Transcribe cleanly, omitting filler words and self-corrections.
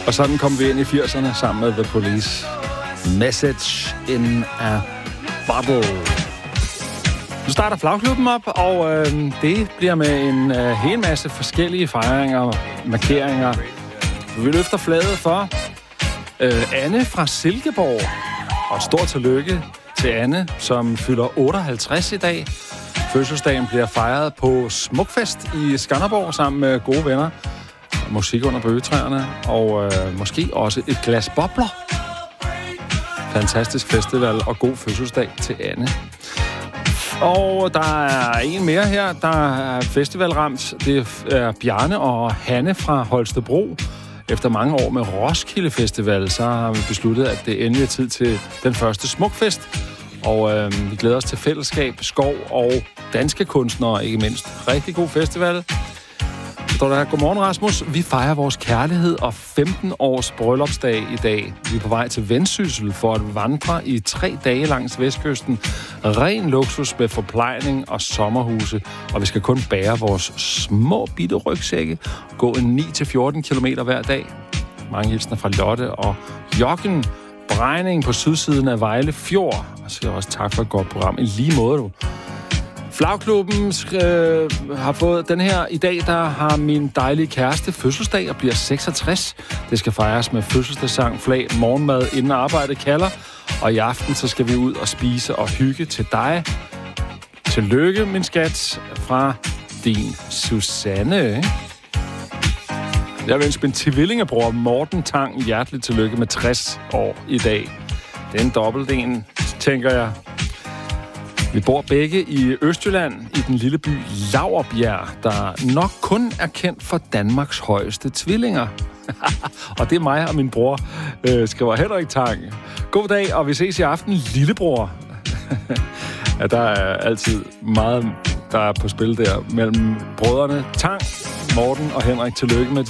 Og sådan kom vi ind i 80'erne sammen med The Police. Message in a Bottle. Nu starter Flagklubben op, og det bliver med en hel masse forskellige fejringer og markeringer. Vi løfter flaget for Anne fra Silkeborg. Og stort tillykke til Anne, som fylder 58 i dag. Fødselsdagen bliver fejret på Smukfest i Skanderborg sammen med gode venner. Musik under bøgetræerne, og måske også et glas bobler. Fantastisk festival og god fødselsdag til Anne. Og der er en mere her, der er festivalramt. Det er Bjarne og Hanne fra Holstebro. Efter mange år med Roskilde Festival, så har vi besluttet, at det endelig er tid til den første Smukfest. Og vi glæder os til fællesskab, skov og danske kunstnere, ikke mindst. Rigtig god festival. Så der er godmorgen, Rasmus. Vi fejrer vores kærlighed og 15 års bryllupsdag i dag. Vi er på vej til Vendsyssel for at vandre i 3 dage langs vestkysten. Ren luksus med forplejning og sommerhuse. Og vi skal kun bære vores små bitte rygsække. Gå en 9-14 kilometer hver dag. Mange hilsner fra Lotte og Jokken. Brejning på sydsiden af Vejle Fjord. Og siger også tak for et godt program. I lige måde, du. Flagklubben har fået den her. I dag, der har min dejlige kæreste fødselsdag og bliver 66. Det skal fejres med fødselsdagssang, flag, morgenmad, inden arbejdet kalder. Og i aften, så skal vi ud og spise og hygge til dig. Tillykke, min skat, fra din Susanne. Jeg vil ønske min tvillingebror Morten Tang hjerteligt tillykke med 60 år i dag. Det er en dobbelt en, tænker jeg. Vi bor begge i Østjylland, i den lille by Laurbjerg, der nok kun er kendt for Danmarks højeste tvillinger. Og det er mig og min bror, skriver Henrik Tang. God dag, og vi ses i aften, lillebror. Ja, der er altid meget, der er på spil der mellem brødrene Tang, Morten og Henrik. Tillykke med